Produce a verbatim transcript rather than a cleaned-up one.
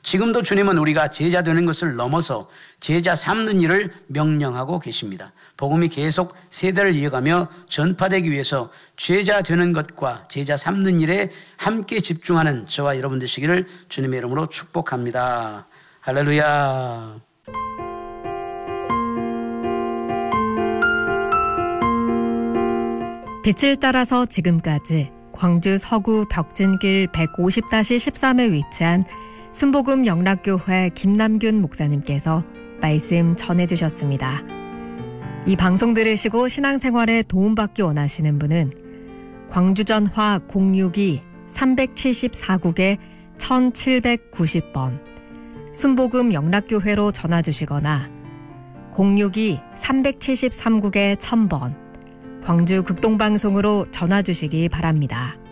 지금도 주님은 우리가 제자 되는 것을 넘어서 제자 삼는 일을 명령하고 계십니다. 복음이 계속 세대를 이어가며 전파되기 위해서 제자 되는 것과 제자 삼는 일에 함께 집중하는 저와 여러분 되시기를 주님의 이름으로 축복합니다. 할렐루야. 빛을 따라서 지금까지 광주 서구 벽진길 백오십 십삼에 위치한 순복음 영락교회 김남균 목사님께서 말씀 전해주셨습니다. 이 방송 들으시고 신앙생활에 도움받기 원하시는 분은 광주전화 공육이 삼칠사국에 천칠백구십 번 순복음 영락교회로 전화주시거나 공육이 삼칠삼국에 천 번 광주 극동방송으로 전화주시기 바랍니다.